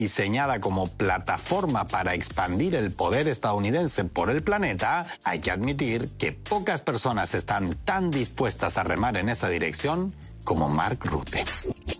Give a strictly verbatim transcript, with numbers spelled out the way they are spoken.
diseñada como plataforma para expandir el poder estadounidense por el planeta, hay que admitir que pocas personas están tan dispuestas a remar en esa dirección como Mark Rutte.